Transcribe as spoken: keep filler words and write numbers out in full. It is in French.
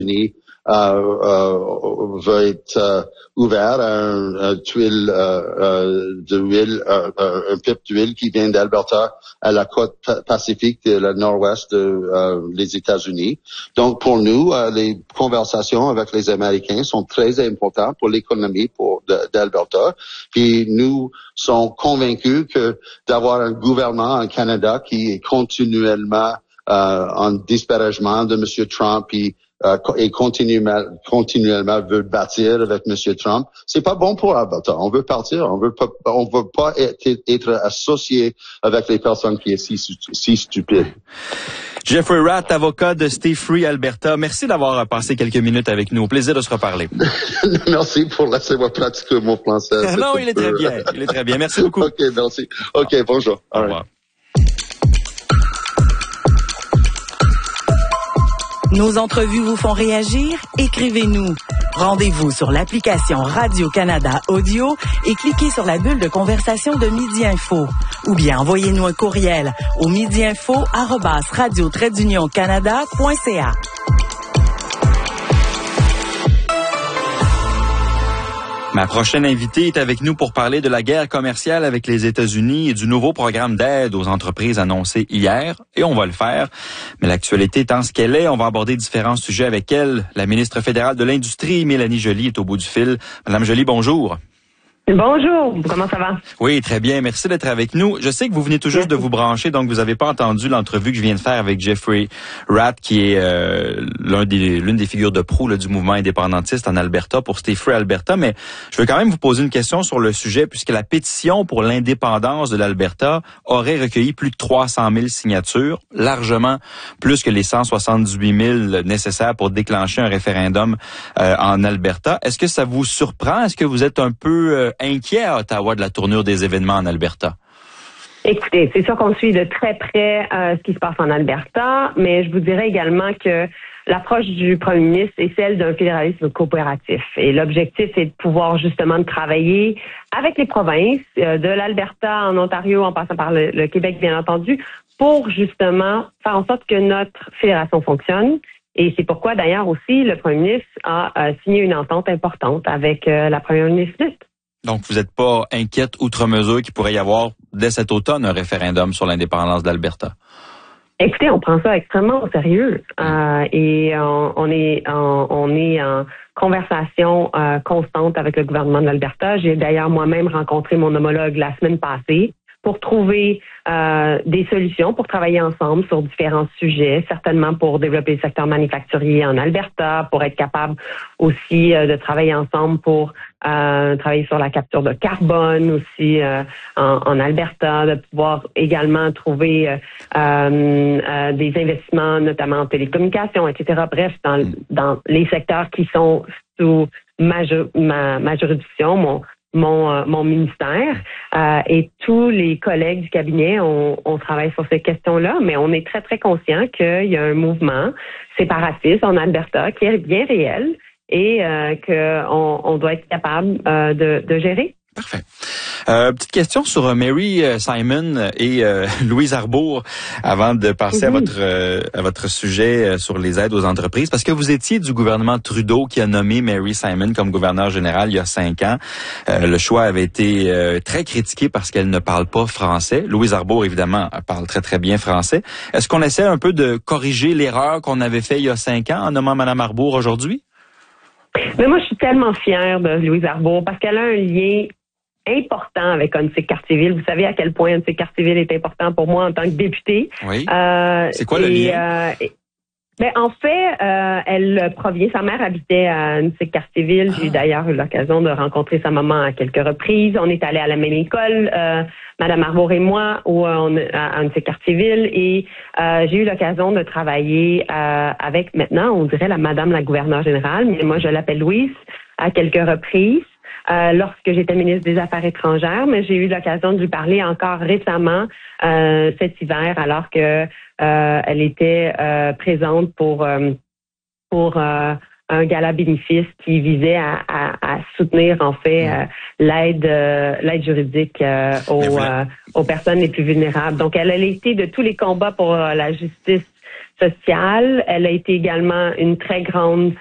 États-Unis euh, euh, va être euh, ouvert à un, un tuile euh, euh, d'huile, euh, un pipe d'huile qui vient d'Alberta à la côte pacifique de la nord-ouest des euh, États-Unis. Donc pour nous, euh, les conversations avec les Américains sont très importantes pour l'économie pour de, d'Alberta. Puis nous sommes convaincus que d'avoir un gouvernement en Canada qui est continuellement euh, en disparagement de M. Trump puis Euh, et continuellement, continuellement veut bâtir avec M. Trump, c'est pas bon pour Alberta. On veut partir, on veut pas, on veut pas être, être associé avec les personnes qui sont si, si stupides. Jeffrey Rath, avocat de Stay Free Alberta. Merci d'avoir passé quelques minutes avec nous. Au plaisir de se reparler. Merci pour laisser-moi pratiquer mon français. Non, il est peu... très bien. Il est très bien. Merci beaucoup. OK, merci. OK, bonjour. Au revoir. Nos entrevues vous font réagir? Écrivez-nous. Rendez-vous sur l'application Radio-Canada Audio et cliquez sur la bulle de conversation de Midi Info. Ou bien envoyez-nous un courriel au midiinfo arobase radio trait d'union canada point c a. Ma prochaine invitée est avec nous pour parler de la guerre commerciale avec les États-Unis et du nouveau programme d'aide aux entreprises annoncé hier. Et on va le faire. Mais l'actualité étant ce qu'elle est, on va aborder différents sujets avec elle. La ministre fédérale de l'Industrie, Mélanie Joly, est au bout du fil. Madame Joly, bonjour. Bonjour, comment ça va? Oui, très bien. Merci d'être avec nous. Je sais que vous venez tout juste de vous brancher, donc vous n'avez pas entendu l'entrevue que je viens de faire avec Jeffrey Rath, qui est euh, l'un des, l'une des figures de proue là, du mouvement indépendantiste en Alberta pour Stay Free Alberta. Mais je veux quand même vous poser une question sur le sujet, puisque la pétition pour l'indépendance de l'Alberta aurait recueilli plus de trois cent mille signatures, largement plus que les cent soixante-dix-huit mille nécessaires pour déclencher un référendum euh, en Alberta. Est-ce que ça vous surprend? Est-ce que vous êtes un peu euh, inquiet à Ottawa de la tournure des événements en Alberta? Écoutez, c'est sûr qu'on suit de très près euh, ce qui se passe en Alberta, mais je vous dirais également que l'approche du premier ministre est celle d'un fédéralisme coopératif. Et l'objectif est de pouvoir justement de travailler avec les provinces, euh, de l'Alberta en Ontario, en passant par le, le Québec, bien entendu, pour justement faire en sorte que notre fédération fonctionne. Et c'est pourquoi, d'ailleurs, aussi, le premier ministre a euh, signé une entente importante avec euh, la première ministre. Donc, vous n'êtes pas inquiète outre mesure qu'il pourrait y avoir, dès cet automne, un référendum sur l'indépendance d'Alberta? Écoutez, on prend ça extrêmement au sérieux euh, et on, on est en, on est en conversation euh, constante avec le gouvernement de l'Alberta. J'ai d'ailleurs moi-même rencontré mon homologue la semaine passée pour trouver euh, des solutions, pour travailler ensemble sur différents sujets, certainement pour développer le secteur manufacturier en Alberta, pour être capable aussi euh, de travailler ensemble pour euh, travailler sur la capture de carbone aussi euh, en, en Alberta, de pouvoir également trouver euh, euh, des investissements, notamment en télécommunications, et cetera. Bref, dans, dans les secteurs qui sont sous ma, ma, ma juridiction, mon mon euh, mon ministère euh, et tous les collègues du cabinet, on, on travaille sur ces questions-là, mais on est très, très conscient qu'il y a un mouvement séparatiste en Alberta qui est bien réel et euh, qu'on on doit être capable euh, de, de gérer. Parfait. Euh, petite question sur Mary Simon et euh, Louise Arbour avant de passer mm-hmm. à votre euh, à votre sujet sur les aides aux entreprises, parce que vous étiez du gouvernement Trudeau qui a nommé Mary Simon comme gouverneur général il y a cinq ans. Euh, le choix avait été euh, très critiqué parce qu'elle ne parle pas français. Louise Arbour, évidemment, parle très très bien français. Est-ce qu'on essaie un peu de corriger l'erreur qu'on avait fait il y a cinq ans en nommant Mme Arbour aujourd'hui? Mais moi, je suis tellement fière de Louise Arbour parce qu'elle a un lien important avec Onsic Cartierville. Vous savez à quel point Onsic Cartierville est important pour moi en tant que députée. Oui. Euh, C'est quoi le et, lien? Euh, et, ben, en fait, euh, elle provient, sa mère habitait à Onsic Cartierville. Ah. J'ai eu d'ailleurs eu l'occasion de rencontrer sa maman à quelques reprises. On est allés à la même école, euh, Madame Arbour et moi, où on, à Onsic Cartierville. Et euh, j'ai eu l'occasion de travailler euh, avec, maintenant, on dirait la Madame la gouverneure générale, mais moi je l'appelle Louise, à quelques reprises. Euh, lorsque j'étais ministre des Affaires étrangères, mais j'ai eu l'occasion de lui parler encore récemment euh, cet hiver, alors que euh, elle était euh, présente pour euh, pour euh, un gala bénéfice qui visait à, à, à soutenir en fait euh, l'aide euh, l'aide juridique euh, aux, euh, aux personnes les plus vulnérables. Donc, elle a été de tous les combats pour euh, la justice sociale. Elle a été également une très grande